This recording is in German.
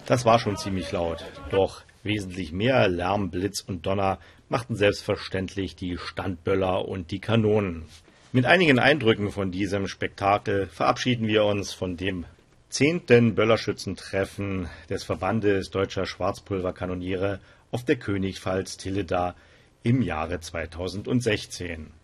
Das war schon ziemlich laut, doch wesentlich mehr Lärm, Blitz und Donner machten selbstverständlich die Standböller und die Kanonen. Mit einigen Eindrücken von diesem Spektakel verabschieden wir uns von dem 10. Böllerschützentreffen des Verbandes Deutscher Schwarzpulverkanoniere auf der Königpfalz Tilleda im Jahre 2016.